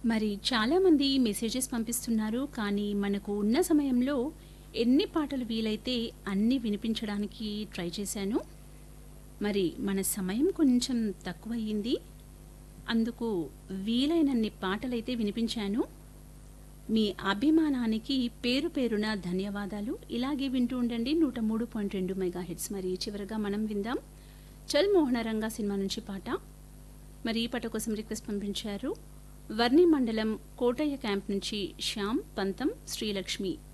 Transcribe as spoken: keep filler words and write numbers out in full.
మరి చాలామంది మెసేజెస్ పంపిస్తున్నారు. కానీ మనకు ఉన్న సమయంలో ఎన్ని పాటలు వీలైతే అన్నీ వినిపించడానికి ట్రై చేశాను. మరి మన సమయం కొంచెం తక్కువయ్యింది. అందుకు వీలైనన్ని పాటలైతే వినిపించాను. మీ అభిమానానికి పేరు పేరున ధన్యవాదాలు. ఇలాగే వింటూ ఉండండి నూట మూడు పాయింట్ రెండు మెగాహెర్ట్జ్. మరి చివరగా మనం విందాం చల్ మోహనరంగా సినిమా నుంచి పాట. మరి ఈ పాట కోసం రిక్వెస్ట్ పంపించారు వర్ణి మండలం కోటయ్య క్యాంప్ నుంచి శ్యామ్, పంతం, శ్రీలక్ష్మి.